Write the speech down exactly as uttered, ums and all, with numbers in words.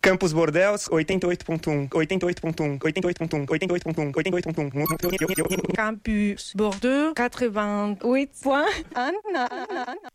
Campos Bordeaux, oitenta e oito ponto um, oitenta e oito ponto um, oitenta e oito ponto um, oitenta e oito ponto um, oitenta e oito ponto um. Campus Bordeaux, quatre-vingt-huit point un.